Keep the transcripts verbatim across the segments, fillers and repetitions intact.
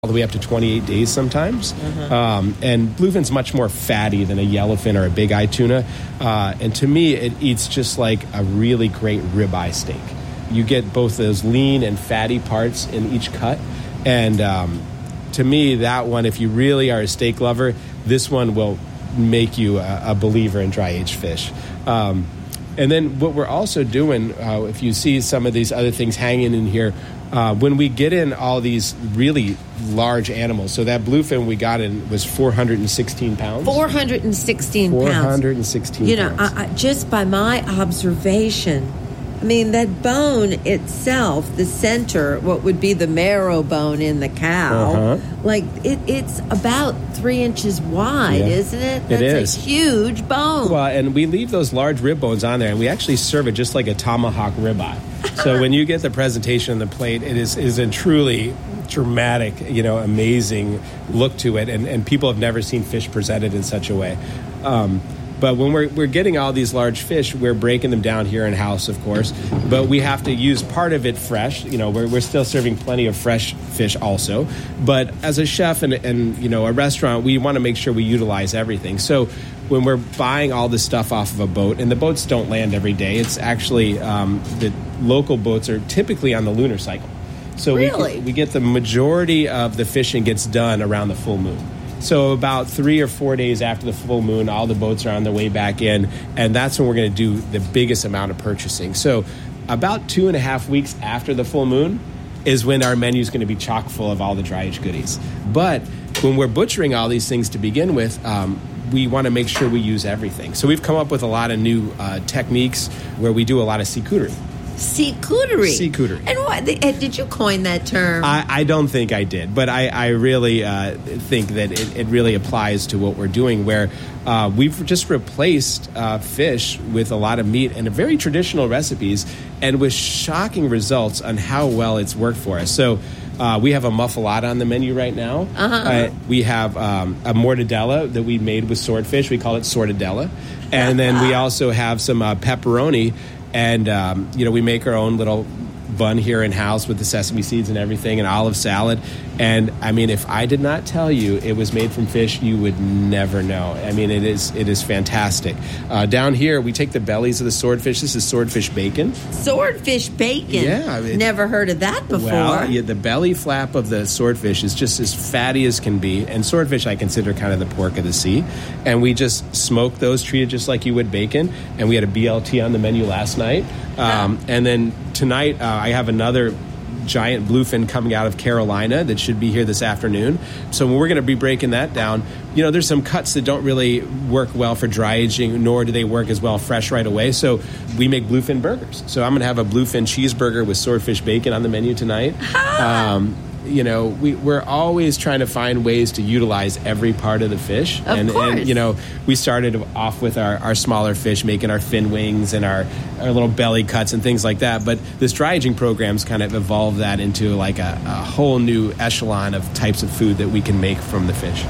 all the way up to twenty-eight days sometimes. Uh-huh. Um, and bluefin's much more fatty than a yellowfin or a big eye tuna. Uh, and to me, it eats just like a really great ribeye steak. You get both those lean and fatty parts in each cut. And um, to me, that one, if you really are a steak lover, this one will make you a, a believer in dry-aged fish. Um, and then what we're also doing, uh, if you see some of these other things hanging in here, Uh, when we get in all these really large animals, so that bluefin we got in was four hundred sixteen pounds. four hundred sixteen pounds. four hundred sixteen you know, pounds. I, I, just by my observation, I mean, that bone itself, the center, what would be the marrow bone in the cow, uh-huh. like it, it's about three inches wide, yeah. isn't it? It That's is. a huge bone. Well, and we leave those large rib bones on there, and we actually serve it just like a tomahawk ribeye. So when you get the presentation on the plate, it is is a truly dramatic, you know, amazing look to it, and, and people have never seen fish presented in such a way. Um, but when we're we're getting all these large fish, we're breaking them down here in house, of course. But we have to use part of it fresh. You know, we're we're still serving plenty of fresh fish also. But as a chef and and you know a restaurant, we want to make sure we utilize everything. So when we're buying all this stuff off of a boat, and the boats don't land every day, it's actually um, the local boats are typically on the lunar cycle. So really? we, we get the majority of the fishing gets done around the full moon. So about three or four days after the full moon, all the boats are on their way back in, and that's when we're going to do the biggest amount of purchasing. So about two and a half weeks after the full moon is when our menu is going to be chock full of all the dry-aged goodies. But when we're butchering all these things to begin with, um, we want to make sure we use everything. So we've come up with a lot of new uh, techniques where we do a lot of seacouterie. Seacouterie. Seacouterie. And what did you coin that term? I, I don't think I did, but I, I really uh, think that it, it really applies to what we're doing, where uh, we've just replaced uh, fish with a lot of meat and very traditional recipes, and with shocking results on how well it's worked for us. So uh, we have a muffalata on the menu right now. Uh-huh. Uh, we have um, a mortadella that we made with swordfish. We call it sortadella. And then we also have some uh, pepperoni. And, um, you know, we make our own little bun here in-house with the sesame seeds and everything, and olive salad. And, I mean, if I did not tell you it was made from fish, you would never know. I mean, it is it is fantastic. Uh, down here, we take the bellies of the swordfish. This is swordfish bacon. Swordfish bacon? Yeah. It, Never heard of that before. Well, yeah, the belly flap of the swordfish is just as fatty as can be. And swordfish I consider kind of the pork of the sea. And we just smoke those, treated just like you would bacon. And we had a B L T on the menu last night. Um, and then tonight, uh, I have another giant bluefin coming out of Carolina that should be here this afternoon. So we're going to be breaking that down. You know, there's some cuts that don't really work well for dry aging, nor do they work as well fresh right away. So we make bluefin burgers. So I'm going to have a bluefin cheeseburger with swordfish bacon on the menu tonight. Um, you know, we, we're always trying to find ways to utilize every part of the fish. Of and, course. and, you know, we started off with our, our smaller fish, making our fin wings and our, our little belly cuts and things like that. But this dry aging program's kind of evolved that into like a, a whole new echelon of types of food that we can make from the fish.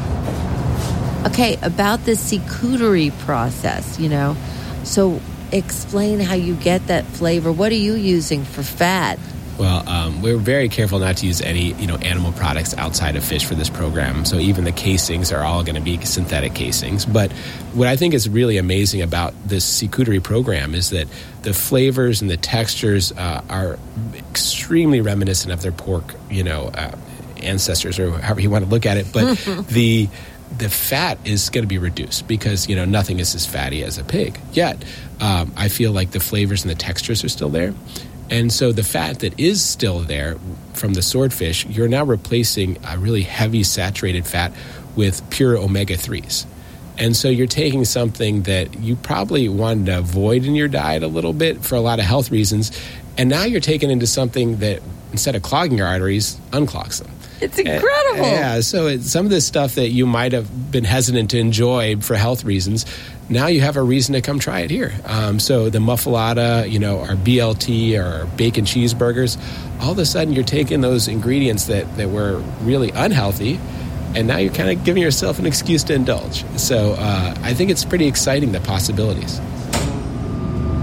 Okay, about the seacouterie process, you know, so explain how you get that flavor. What are you using for fat? Well, um, we're very careful not to use any, you know, animal products outside of fish for this program. So even the casings are all going to be synthetic casings. But what I think is really amazing about this seacouterie program is that the flavors and the textures uh, are extremely reminiscent of their pork, you know, uh, ancestors, or however you want to look at it. But the the fat is going to be reduced because, you know, nothing is as fatty as a pig. Yet, um, I feel like the flavors and the textures are still there. And so the fat that is still there from the swordfish, you're now replacing a really heavy saturated fat with pure omega threes. And so you're taking something that you probably wanted to avoid in your diet a little bit for a lot of health reasons, and now you're taking into something that, instead of clogging your arteries, unclogs them. It's incredible. And, yeah, so it, some of this stuff that you might have been hesitant to enjoy for health reasons, now you have a reason to come try it here. Um, so the muffalata, you know, our B L T, or our bacon cheeseburgers, all of a sudden you're taking those ingredients that, that were really unhealthy, and now you're kind of giving yourself an excuse to indulge. So uh, I think it's pretty exciting, the possibilities.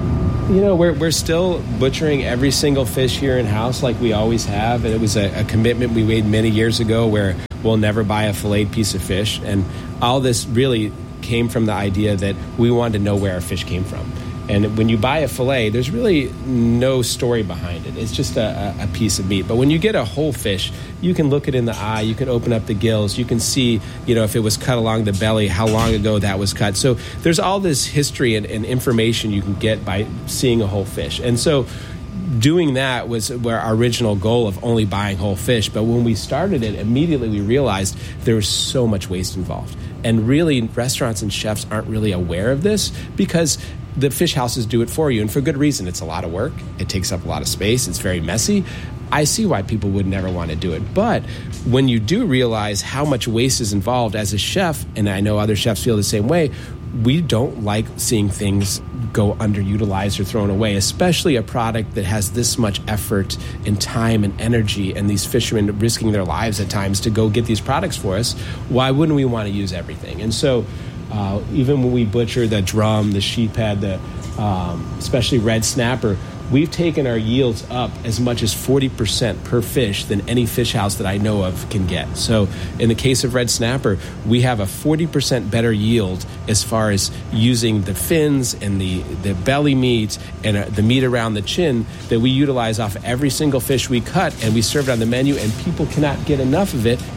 You know, we're we're still butchering every single fish here in-house like we always have. And it was a, a commitment we made many years ago where we'll never buy a filleted piece of fish. And all this really came from the idea that we wanted to know where our fish came from. And when you buy a fillet, there's really no story behind it. It's just a, a piece of meat. But when you get a whole fish, you can look it in the eye, you can open up the gills, you can see, you know, if it was cut along the belly, how long ago that was cut. So there's all this history and, and information you can get by seeing a whole fish. And so doing that was where our original goal of only buying whole fish. But when we started it, immediately we realized there was so much waste involved. And really, restaurants and chefs aren't really aware of this because the fish houses do it for you, and for good reason. It's a lot of work. It takes up a lot of space. It's very messy. I see why people would never want to do it. But when you do realize how much waste is involved as a chef, and I know other chefs feel the same way, we don't like seeing things go underutilized or thrown away, especially a product that has this much effort and time and energy, and these fishermen risking their lives at times to go get these products for us. Why wouldn't we want to use everything? And so uh, even when we butcher the drum, the sheephead, the um, especially red snapper, we've taken our yields up as much as forty percent per fish than any fish house that I know of can get. So in the case of red snapper, we have a forty percent better yield as far as using the fins and the, the belly meat and uh, the meat around the chin that we utilize off every single fish we cut, and we serve it on the menu, and people cannot get enough of it.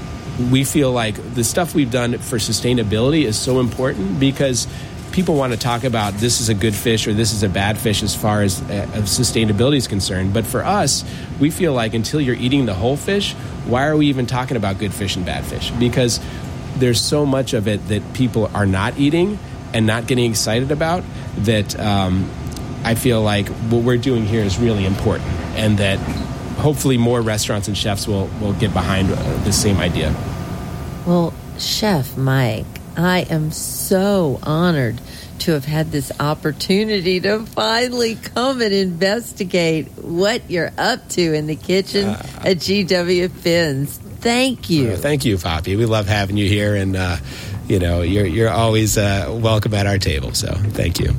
We feel like the stuff we've done for sustainability is so important because people want to talk about this is a good fish or this is a bad fish as far as uh, sustainability is concerned. But for us, we feel like until you're eating the whole fish, why are we even talking about good fish and bad fish? Because there's so much of it that people are not eating and not getting excited about that um, I feel like what we're doing here is really important, and that hopefully more restaurants and chefs will, will get behind uh, the same idea. Well, Chef Mike, I am so honored to have had this opportunity to finally come and investigate what you're up to in the kitchen uh, at G W Finn's. Thank you. Uh, thank you, Poppy. We love having you here, and uh, you know you're you're always uh, welcome at our table. So thank you.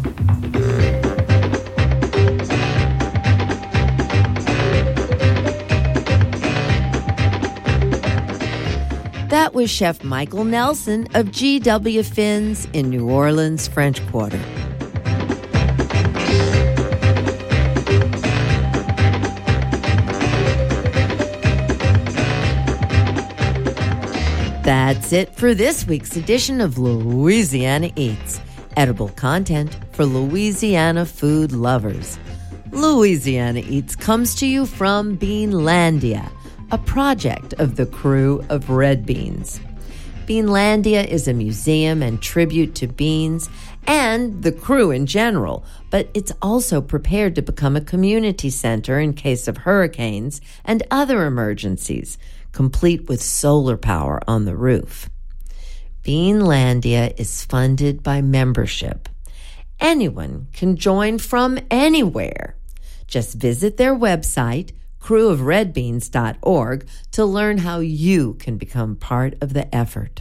That was Chef Michael Nelson of G W Finn's in New Orleans, French Quarter. That's it for this week's edition of Louisiana Eats, edible content for Louisiana food lovers. Louisiana Eats comes to you from Beanlandia, a project of the crew of Red Beans. Beanlandia is a museum and tribute to beans and the crew in general, but it's also prepared to become a community center in case of hurricanes and other emergencies, complete with solar power on the roof. Beanlandia is funded by membership. Anyone can join from anywhere. Just visit their website, crew of red beans dot org, to learn how you can become part of the effort.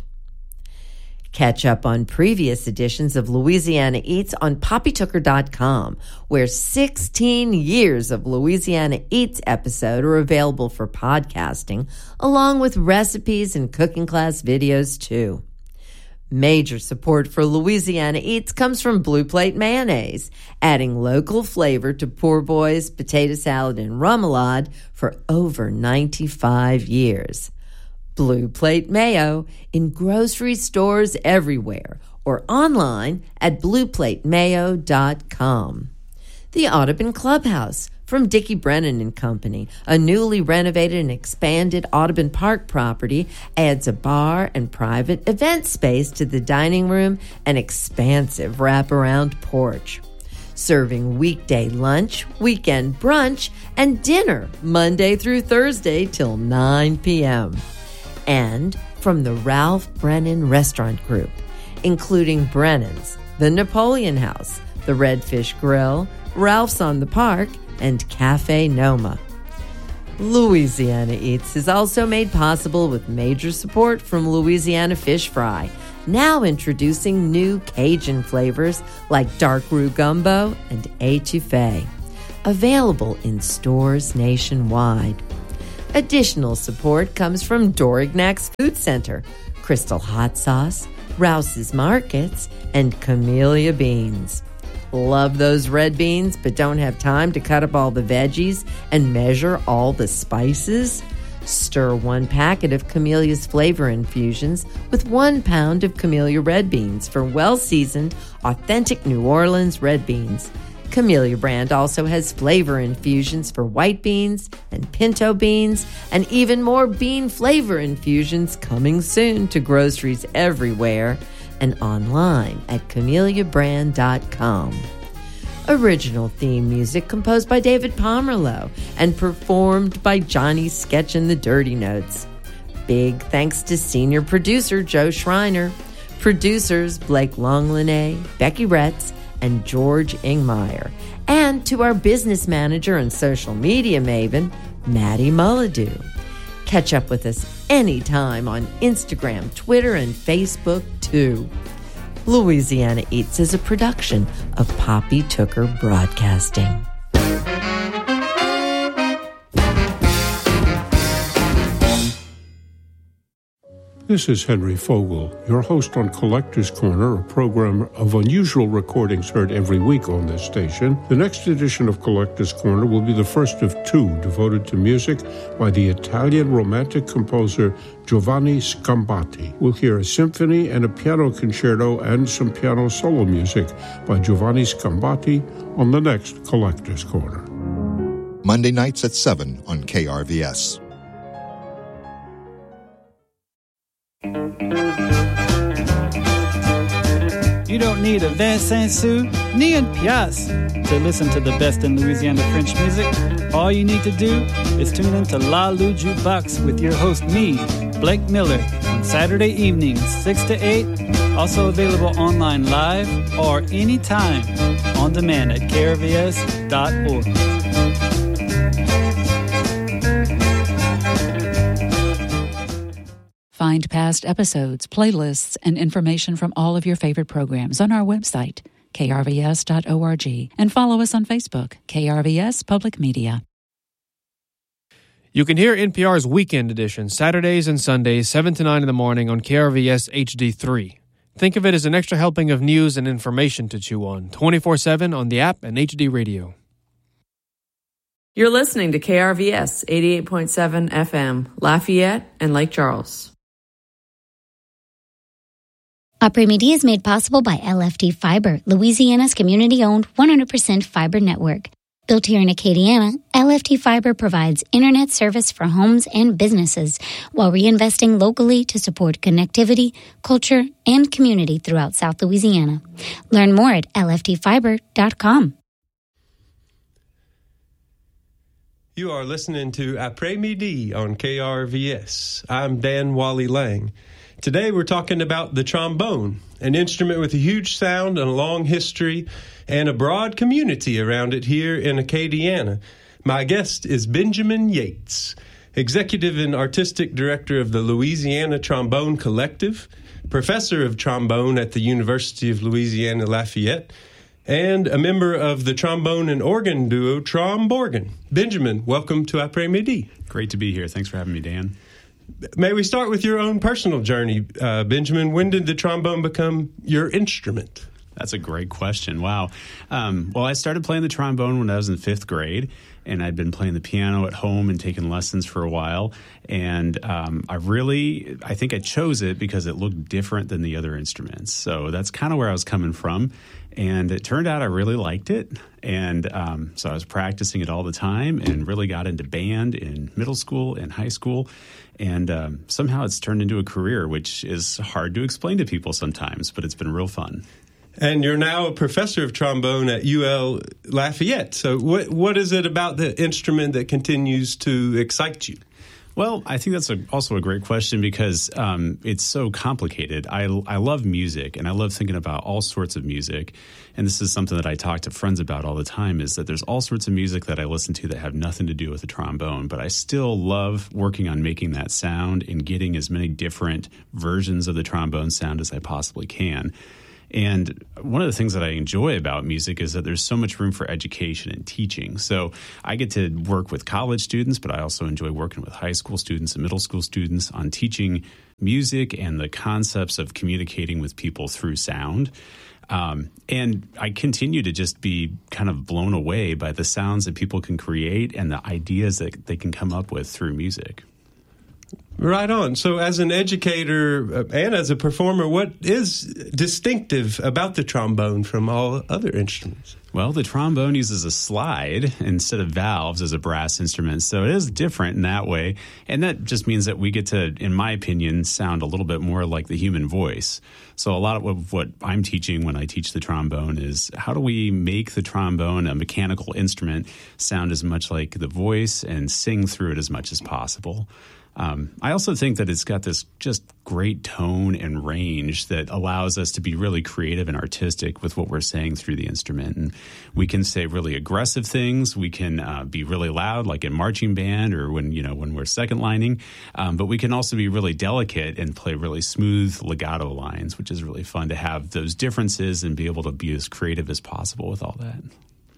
Catch up on previous editions of Louisiana Eats on poppy tooker dot com, where sixteen years of Louisiana Eats episode are available for podcasting, along with recipes and cooking class videos too. Major support for Louisiana Eats comes from Blue Plate Mayonnaise, adding local flavor to poor boys, potato salad, and remoulade for over ninety-five years. Blue Plate Mayo in grocery stores everywhere or online at blue plate mayo dot com. The Audubon Clubhouse from Dickie Brennan and Company, a newly renovated and expanded Audubon Park property, adds a bar and private event space to the dining room and expansive wraparound porch. Serving weekday lunch, weekend brunch, and dinner Monday through Thursday till nine p.m. And from the Ralph Brennan Restaurant Group, including Brennan's, the Napoleon House, the Redfish Grill, Ralph's on the Park, and Cafe Noma. Louisiana Eats is also made possible with major support from Louisiana Fish Fry, Now introducing new Cajun flavors like Dark Roux Gumbo and Etouffee. Available in stores nationwide. Additional support comes from Dorignac's Food Center, Crystal Hot Sauce, Rouse's Markets, and Camellia Beans. Love those red beans, but don't have time to cut up all the veggies and measure all the spices? Stir one packet of Camellia's flavor infusions with one pound of Camellia red beans for well-seasoned, authentic New Orleans red beans. Camellia brand also has flavor infusions for white beans and pinto beans, and even more bean flavor infusions coming soon to groceries everywhere and online at camellia brand dot com. Original theme music composed by David Pomerleau and performed by Johnny Sketch and the Dirty Notes. Big thanks to senior producer Joe Schreiner, producers Blake Longlinay, Becky Retz, and George Ingmeyer, and to our business manager and social media maven, Maddie Mullidew. Catch up with us anytime on Instagram, Twitter, and Facebook, too. Louisiana Eats is a production of Poppy Tooker Broadcasting. This is Henry Fogel, your host on Collector's Corner, a program of unusual recordings heard every week on this station. The next edition of Collector's Corner will be the first of two devoted to music by the Italian romantic composer Giovanni Scambati. We'll hear a symphony and a piano concerto and some piano solo music by Giovanni Scambati on the next Collector's Corner. Monday nights at seven on K R V S. You don't need a Vincent Sou ni un pièce to listen to the best in Louisiana French music. All you need to do is tune into La Lou Jukebox with your host, me, Blake Miller, on Saturday evenings, six to eight. Also available online live or anytime on demand at K R V S dot org. Find past episodes, playlists, and information from all of your favorite programs on our website, K R V S dot org, and follow us on Facebook, K R V S Public Media. You can hear N P R's Weekend Edition Saturdays and Sundays, seven to nine in the morning on K R V S H D three. Think of it as an extra helping of news and information to chew on, twenty-four seven on the app and H D Radio. You're listening to K R V S eighty-eight point seven F M, Lafayette and Lake Charles. Après-Midi is made possible by L F T Fiber, Louisiana's community-owned one hundred percent fiber network. Built here in Acadiana, L F T Fiber provides internet service for homes and businesses while reinvesting locally to support connectivity, culture, and community throughout South Louisiana. Learn more at L F T fiber dot com. You are listening to Après-Midi on K R V S. I'm Dan Wally Lang. Today we're talking about the trombone, an instrument with a huge sound and a long history and a broad community around it here in Acadiana. My guest is Benjamin Yates, Executive and Artistic Director of the Louisiana Trombone Collective, Professor of Trombone at the University of Louisiana Lafayette, and a member of the trombone and organ duo Tromborgan. Benjamin, welcome to Après-Midi. Great to be here. Thanks for having me, Dan. May we start with your own personal journey, uh, Benjamin? When did the trombone become your instrument? That's a great question. Wow. Um, well, I started playing the trombone when I was in fifth grade, and I'd been playing the piano at home and taking lessons for a while. And um, I really, I think I chose it because it looked different than the other instruments. So that's kind of where I was coming from. And it turned out I really liked it. And um, so I was practicing it all the time and really got into band in middle school and high school. And um, somehow it's turned into a career, which is hard to explain to people sometimes, but it's been real fun. And you're now a professor of trombone at U L Lafayette. So what what is it about the instrument that continues to excite you? Well, I think that's a, also a great question because um, it's so complicated. I, I love music, and I love thinking about all sorts of music. And this is something that I talk to friends about all the time, is that there's all sorts of music that I listen to that have nothing to do with the trombone, but I still love working on making that sound and getting as many different versions of the trombone sound as I possibly can. And one of the things that I enjoy about music is that there's so much room for education and teaching. So I get to work with college students, but I also enjoy working with high school students and middle school students on teaching music and the concepts of communicating with people through sound. Um, and I continue to just be kind of blown away by the sounds that people can create and the ideas that they can come up with through music. Right on. So as an educator and as a performer, what is distinctive about the trombone from all other instruments? Well, the trombone uses a slide instead of valves as a brass instrument, so it is different in that way. And that just means that we get to, in my opinion, sound a little bit more like the human voice. So a lot of what I'm teaching when I teach the trombone is how do we make the trombone, a mechanical instrument, sound as much like the voice and sing through it as much as possible. Um, I also think that it's got this just great tone and range that allows us to be really creative and artistic with what we're saying through the instrument. And we can say really aggressive things. We can uh, be really loud, like in marching band or when, you know, when we're second lining. Um, but we can also be really delicate and play really smooth legato lines, which is really fun to have those differences and be able to be as creative as possible with all that.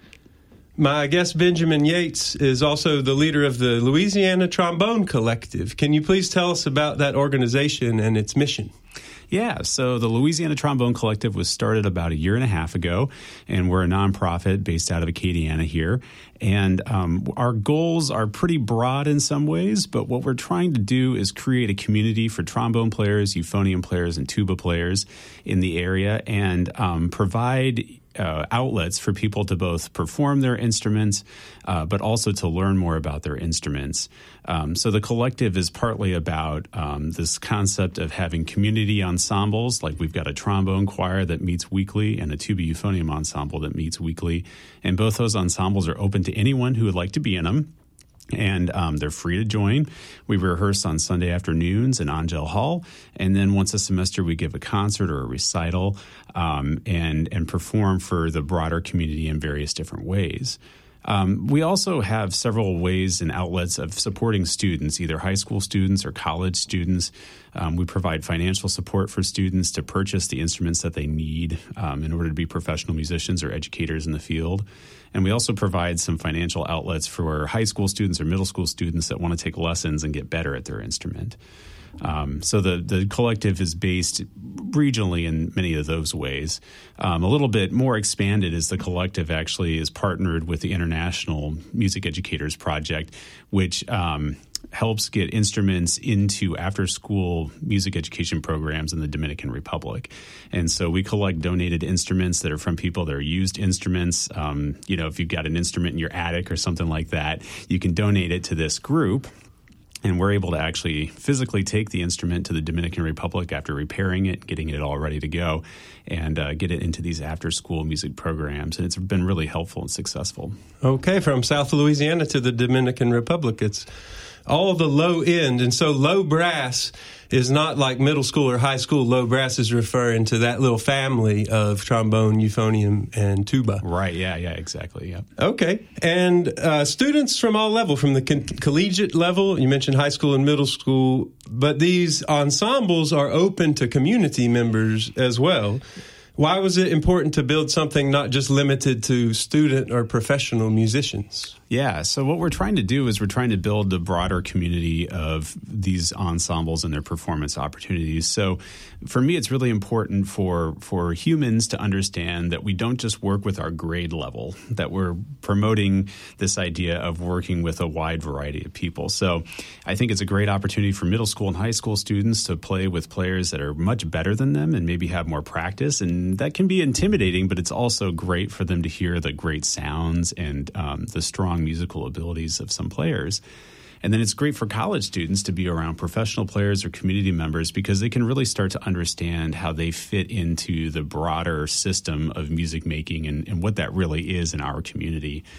My guest, Benjamin Yates, is also the leader of the Louisiana Trombone Collective. Can you please tell us about that organization and its mission? Yeah, so the Louisiana Trombone Collective was started about a year and a half ago, and we're a nonprofit based out of Acadiana here. And um, our goals are pretty broad in some ways, but what we're trying to do is create a community for trombone players, euphonium players, and tuba players in the area, and um, provide Uh, outlets for people to both perform their instruments, uh, but also to learn more about their instruments. Um, so the collective is partly about um, this concept of having community ensembles, like we've got a trombone choir that meets weekly and a tuba euphonium ensemble that meets weekly. And both those ensembles are open to anyone who would like to be in them. And um, they're free to join. We rehearse on Sunday afternoons in Angel Hall. And then once a semester, we give a concert or a recital um, and, and perform for the broader community in various different ways. Um, we also have several ways and outlets of supporting students, either high school students or college students. Um, we provide financial support for students to purchase the instruments that they need um, in order to be professional musicians or educators in the field. And we also provide some financial outlets for high school students or middle school students that want to take lessons and get better at their instrument. Um, so the, the collective is based regionally in many of those ways. Um, a little bit more expanded is the collective actually is partnered with the International Music Educators Project, which um, helps get instruments into after-school music education programs in the Dominican Republic. And so we collect donated instruments that are from people that are used instruments. Um, you know, if you've got an instrument in your attic or something like that, you can donate it to this group. And we're able to actually physically take the instrument to the Dominican Republic after repairing it, getting it all ready to go, and uh, get it into these after-school music programs. And it's been really helpful and successful. Okay, from South Louisiana to the Dominican Republic, it's all the low end. And so low brass is not like middle school or high school. Low brass is referring to that little family of trombone, euphonium, and tuba. Right, yeah, yeah, exactly, yeah. Okay. And uh, students from all level, from the co- collegiate level, you mentioned high school and middle school, but these ensembles are open to community members as well. Why was it important to build something not just limited to student or professional musicians? Yeah, so what we're trying to do is we're trying to build the broader community of these ensembles and their performance opportunities. So for me, it's really important for for humans to understand that we don't just work with our grade level, that we're promoting this idea of working with a wide variety of people. So I think it's a great opportunity for middle school and high school students to play with players that are much better than them and maybe have more practice. And that can be intimidating, but it's also great for them to hear the great sounds and um, the strong musical abilities of some players. And then it's great for college students to be around professional players or community members because they can really start to understand how they fit into the broader system of music making and, and what that really is in our community.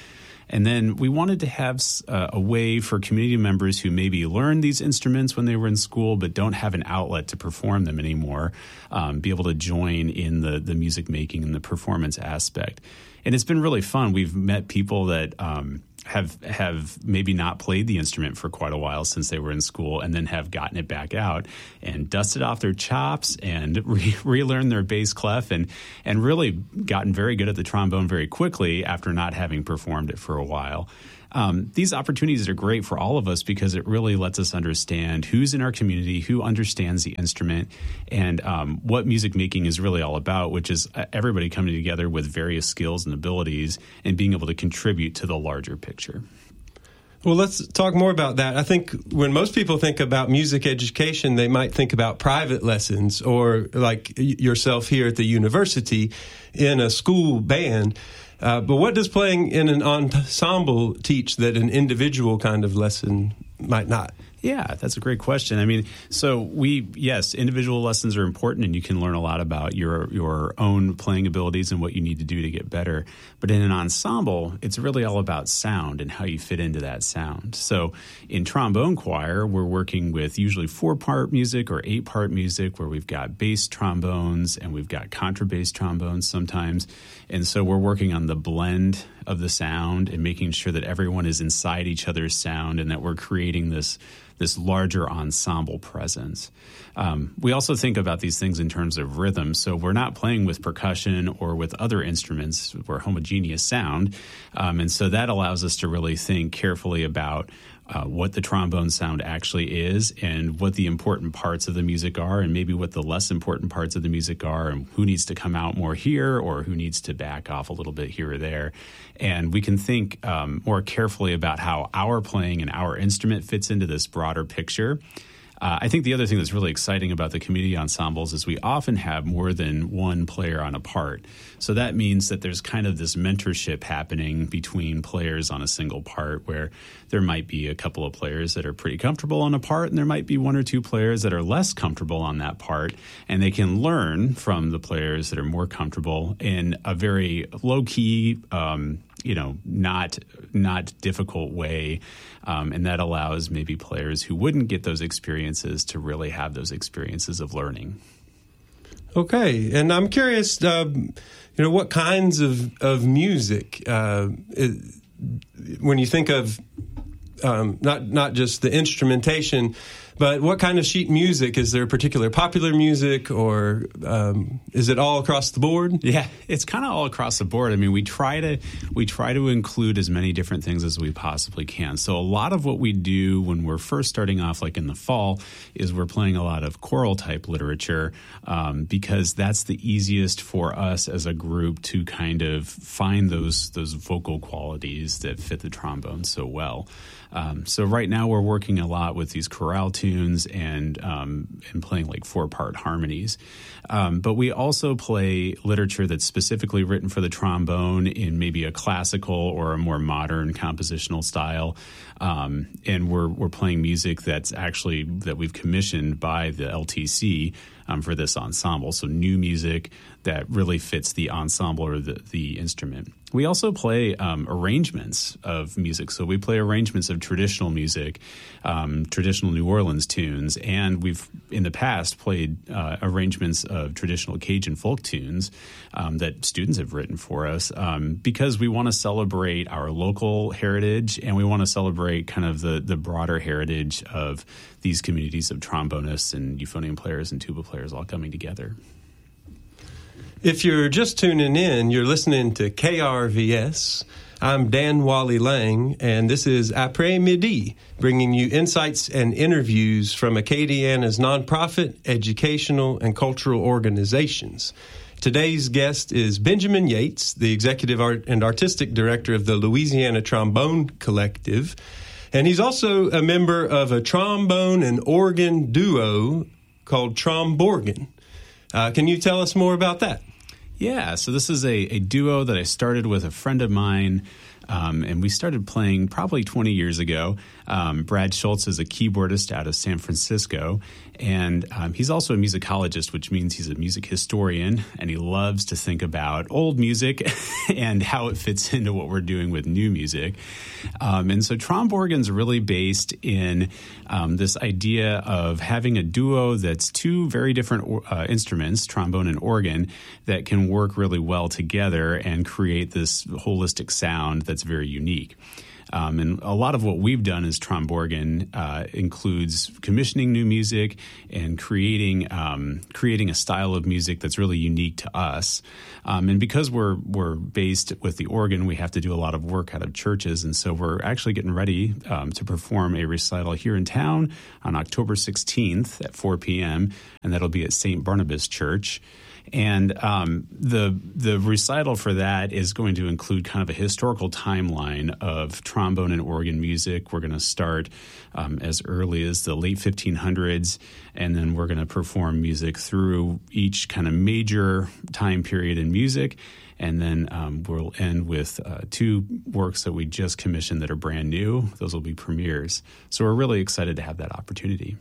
And then we wanted to have uh, a way for community members who maybe learned these instruments when they were in school but don't have an outlet to perform them anymore, um, be able to join in the, the music making and the performance aspect. And it's been really fun. We've met people that um, have have maybe not played the instrument for quite a while since they were in school, and then have gotten it back out and dusted off their chops and re- relearned their bass clef and and really gotten very good at the trombone very quickly after not having performed it for a while. Um, these opportunities are great for all of us because it really lets us understand who's in our community, who understands the instrument, and um, what music making is really all about, which is everybody coming together with various skills and abilities and being able to contribute to the larger picture. Well, let's talk more about that. I think when most people think about music education, they might think about private lessons or like yourself here at the university in a school band. Uh, but what does playing in an ensemble teach that an individual kind of lesson might not? Yeah, that's a great question. I mean, so we, yes, individual lessons are important, and you can learn a lot about your your own playing abilities and what you need to do to get better. But in an ensemble, it's really all about sound and how you fit into that sound. So in trombone choir, we're working with usually four-part music or eight-part music where we've got bass trombones and we've got contrabass trombones sometimes. And so we're working on the blend of the sound and making sure that everyone is inside each other's sound and that we're creating this this larger ensemble presence. Um, we also think about these things in terms of rhythm. So we're not playing with percussion or with other instruments. We're homogeneous sound. Um, and so that allows us to really think carefully about Uh, what the trombone sound actually is and what the important parts of the music are and maybe what the less important parts of the music are and who needs to come out more here or who needs to back off a little bit here or there. And we can think um, more carefully about how our playing and our instrument fits into this broader picture. Uh, I think the other thing that's really exciting about the community ensembles is we often have more than one player on a part. So that means that there's kind of this mentorship happening between players on a single part where there might be a couple of players that are pretty comfortable on a part and there might be one or two players that are less comfortable on that part, and they can learn from the players that are more comfortable in a very low-key, um, you know, not not difficult way. Um, and that allows maybe players who wouldn't get those experiences to really have those experiences of learning. Okay. And I'm curious, uh, you know, what kinds of, of music, uh, it, when you think of um, not not just the instrumentation, but what kind of sheet music? Is there particular popular music, or um, is it all across the board? Yeah, it's kind of all across the board. I mean, we try to we try to include as many different things as we possibly can. So a lot of what we do when we're first starting off, like in the fall, is we're playing a lot of choral type literature um, because that's the easiest for us as a group to kind of find those those vocal qualities that fit the trombone so well. Um, so right now we're working a lot with these chorale tunes and um, and playing like four-part harmonies. Um, but we also play literature that's specifically written for the trombone in maybe a classical or a more modern compositional style. Um, and we're we're playing music that's actually that we've commissioned by the L T C um, for this ensemble. So new music that really fits the ensemble or the, the instrument. We also play um, arrangements of music. So we play arrangements of traditional music, um, traditional New Orleans tunes, and we've in the past played uh, arrangements of traditional Cajun folk tunes um, that students have written for us um, because we want to celebrate our local heritage and we want to celebrate kind of the, the broader heritage of these communities of trombonists and euphonium players and tuba players all coming together. If you're just tuning in, you're listening to K R V S. I'm Dan Wally Lang, and this is Après Midi, bringing you insights and interviews from Acadiana's nonprofit, educational, and cultural organizations. Today's guest is Benjamin Yates, the executive art and artistic director of the Louisiana Trombone Collective, and he's also a member of a trombone and organ duo called Tromborgan. Uh, can you tell us more about that? Yeah, so this is a, a duo that I started with a friend of mine Um, and we started playing probably twenty years ago. Um, Brad Schultz is a keyboardist out of San Francisco, and um, he's also a musicologist, which means he's a music historian, and he loves to think about old music and how it fits into what we're doing with new music. Um, and so Tromborgan's really based in um, this idea of having a duo that's two very different uh, instruments, trombone and organ, that can work really well together and create this holistic sound that's very unique. Um, and a lot of what we've done as Tromborgan uh, includes commissioning new music and creating um, creating a style of music that's really unique to us. Um, and because we're we're based with the organ, we have to do a lot of work out of churches. And so we're actually getting ready um, to perform a recital here in town on October sixteenth at four p.m., and that'll be at Saint Barnabas Church. And um, the the recital for that is going to include kind of a historical timeline of trombone and organ music. We're going to start um, as early as the late fifteen hundreds, and then we're going to perform music through each kind of major time period in music. And then um, we'll end with uh, two works that we just commissioned that are brand new. Those will be premieres. So we're really excited to have that opportunity.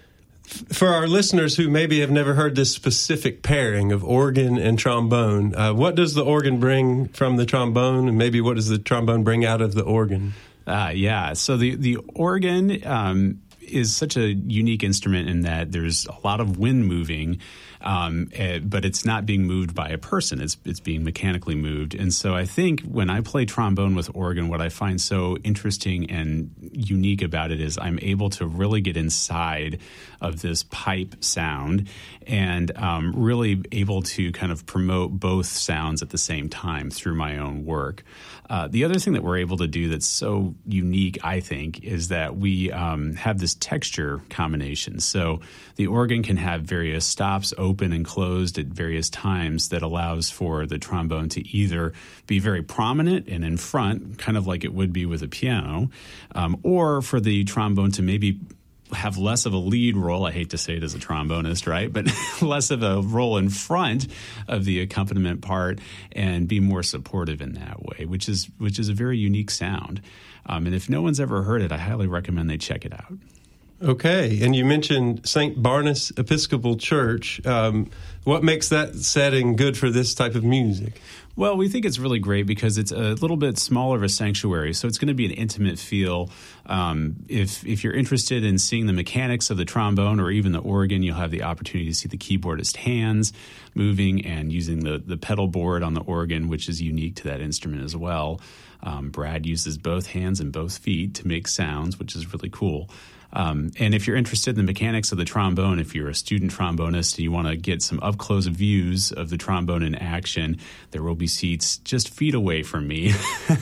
For our listeners who maybe have never heard this specific pairing of organ and trombone, uh, what does the organ bring from the trombone, and maybe what does the trombone bring out of the organ? Uh, yeah, so the, the organ um, is such a unique instrument in that there's a lot of wind moving, um, uh, but it's not being moved by a person. It's it's being mechanically moved. And so I think when I play trombone with organ, what I find so interesting and unique about it is I'm able to really get inside of this pipe sound and um, really able to kind of promote both sounds at the same time through my own work. Uh, the other thing that we're able to do that's so unique, I think, is that we um, have this texture combination. So the organ can have various stops open and closed at various times that allows for the trombone to either be very prominent and in front, kind of like it would be with a piano, um, or for the trombone to maybe have less of a lead role. I hate to say it as a trombonist, right? But less of a role in front of the accompaniment part and be more supportive in that way, which is which is a very unique sound. Um, and if no one's ever heard it, I highly recommend they check it out. Okay, and you mentioned Saint Barnabas Episcopal Church. Um, what makes that setting good for this type of music? Well, we think it's really great because it's a little bit smaller of a sanctuary, so it's going to be an intimate feel. Um, if if you're interested in seeing the mechanics of the trombone or even the organ, you'll have the opportunity to see the keyboardist hands moving and using the, the pedal board on the organ, which is unique to that instrument as well. Um, Brad uses both hands and both feet to make sounds, which is really cool. Um, and if you're interested in the mechanics of the trombone, if you're a student trombonist and you want to get some up-close views of the trombone in action, there will be seats just feet away from me.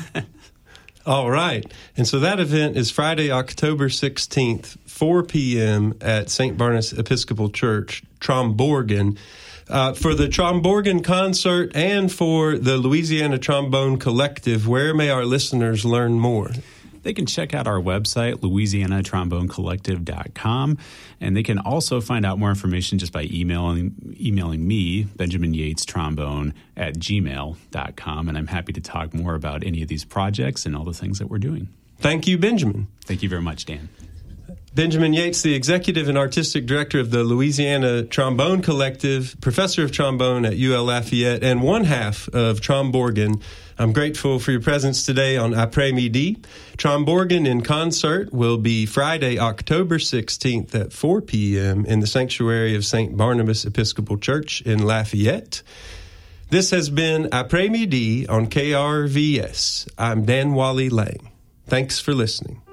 All right. And so that event is Friday, October sixteenth, four p.m. at Saint Barnabas Episcopal Church, Tromborgan. Uh, for the Tromborgan concert and for the Louisiana Trombone Collective, where may our listeners learn more? They can check out our website, louisiana trombone collective dot com, and they can also find out more information just by emailing emailing me, Benjamin Yates Trombone, at gmail dot com, and I'm happy to talk more about any of these projects and all the things that we're doing. Thank you, Benjamin. Thank you very much, Dan. Benjamin Yates, the executive and artistic director of the Louisiana Trombone Collective, professor of trombone at U L Lafayette, and one half of Tromborgan. I'm grateful for your presence today on Après-Midi. Tromborgan in concert will be Friday, October sixteenth at four p.m. in the sanctuary of Saint Barnabas Episcopal Church in Lafayette. This has been Après-Midi on K R V S. I'm Dan Wally Lang. Thanks for listening.